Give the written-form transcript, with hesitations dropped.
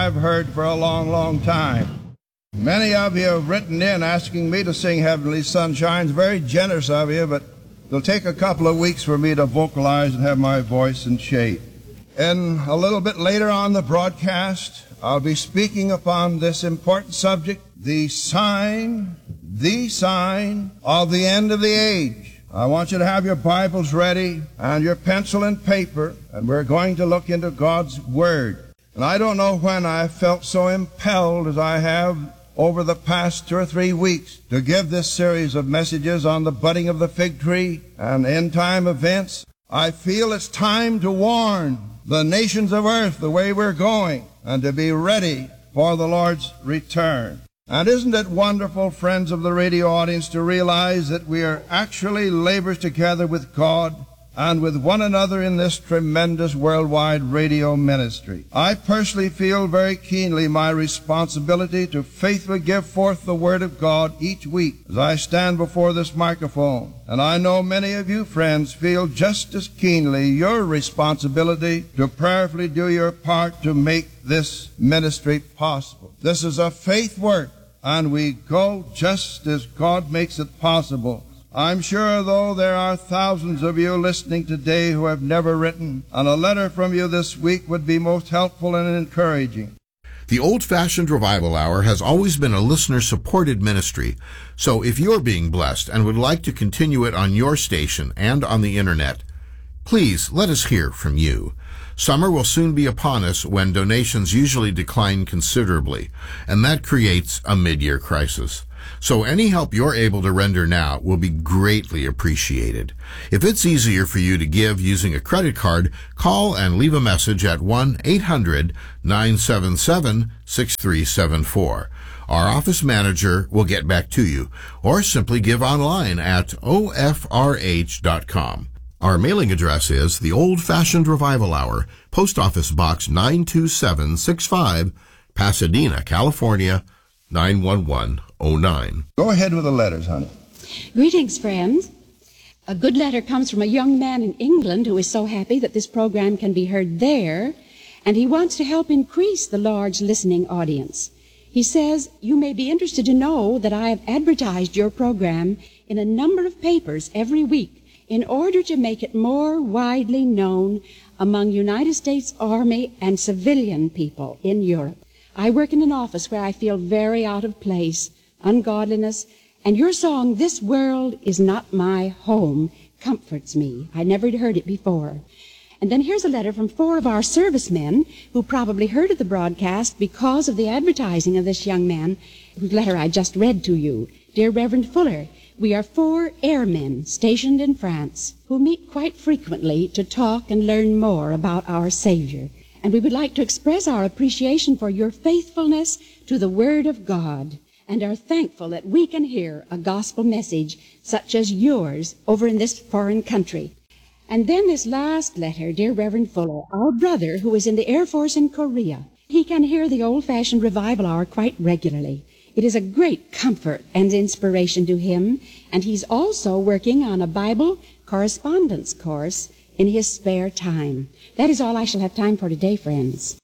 I've heard for a long, long time. Many of you have written in asking me to sing Heavenly Sunshine. It's very generous of you, but it'll take a couple of weeks for me to vocalize and have my voice in shape. And a little bit later on the broadcast, I'll be speaking upon this important subject, the sign of the end of the age. I want you to have your Bibles ready and your pencil and paper, and we're going to look into God's Word. And I don't know when I felt so impelled as I have over the past 2 or 3 weeks to give this series of messages on the budding of the fig tree and end-time events. I feel it's time to warn the nations of earth the way we're going and to be ready for the Lord's return. And isn't it wonderful, friends of the radio audience, to realize that we are actually laborers together with God and with one another in this tremendous worldwide radio ministry. I personally feel very keenly my responsibility to faithfully give forth the Word of God each week as I stand before this microphone. And I know many of you, friends, feel just as keenly your responsibility to prayerfully do your part to make this ministry possible. This is a faith work, and we go just as God makes it possible. I'm sure, though, there are thousands of you listening today who have never written, and a letter from you this week would be most helpful and encouraging. The Old-Fashioned Revival Hour has always been a listener-supported ministry, so if you're being blessed and would like to continue it on your station and on the Internet, please let us hear from you. Summer will soon be upon us when donations usually decline considerably, and that creates a mid-year crisis. So any help you're able to render now will be greatly appreciated. If it's easier for you to give using a credit card, call and leave a message at 1-800-977-6374. Our office manager will get back to you, or simply give online at ofrh.com. Our mailing address is the Old-Fashioned Revival Hour, Post Office Box 92765, Pasadena, California, 91109. Go ahead with the letters, honey. Greetings, friends. A good letter comes from a young man in England who is so happy that this program can be heard there, and he wants to help increase the large listening audience. He says, "You may be interested to know that I have advertised your program in a number of papers every week in order to make it more widely known among United States Army and civilian people in Europe. I work in an office where I feel very out of place, ungodliness, and your song, 'This World Is Not My Home,' comforts me. I never had heard it before." And then here's a letter from 4 of our servicemen who probably heard of the broadcast because of the advertising of this young man, whose letter I just read to you. Dear Reverend Fuller, we are 4 airmen stationed in France who meet quite frequently to talk and learn more about our Savior. And we would like to express our appreciation for your faithfulness to the Word of God, and are thankful that we can hear a gospel message such as yours over in this foreign country. And then this last letter, dear Reverend Fuller, our brother who is in the Air Force in Korea, he can hear the Old-Fashioned Revival Hour quite regularly. It is a great comfort and inspiration to him, and he's also working on a Bible correspondence course in his spare time. That is all I shall have time for today, friends.